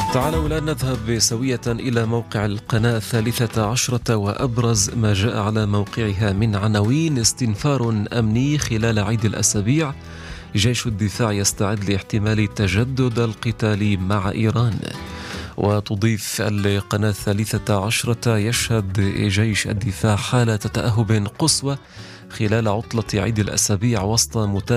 تعالوا الآن نذهب سوية إلى موقع القناة 13 وأبرز ما جاء على موقعها من عناوين: استنفار أمني خلال عيد الأسابيع، جيش الدفاع يستعد لاحتمال تجدد القتال مع إيران. وتضيف القناة 13: يشهد جيش الدفاع حالة تأهب قصوى خلال عطلة عيد الأسابيع وسط